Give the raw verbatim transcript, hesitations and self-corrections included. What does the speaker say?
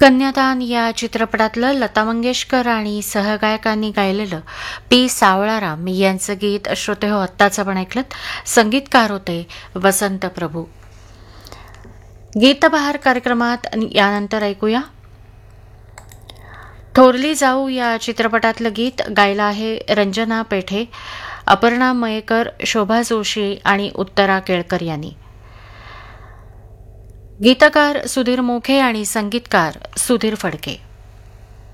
कन्यादान या चित्रपटातलं लता मंगेशकर आणि सहगायकांनी गायलेलं पी सावळाराम यांचं गीत श्रोते हो आत्ताच आपण ऐकलं. संगीतकार होते वसंत प्रभू. गीतबहार कार्यक्रमात यानंतर ऐकूया थोरली जाऊ या चित्रपटातलं गीत गायलं आहे रंजना पेठे, अपर्णा मयेकर, शोभा जोशी आणि उत्तरा केळकर यांनी. गीतकार सुधीर मोखे आणि संगीतकार सुधीर फडके.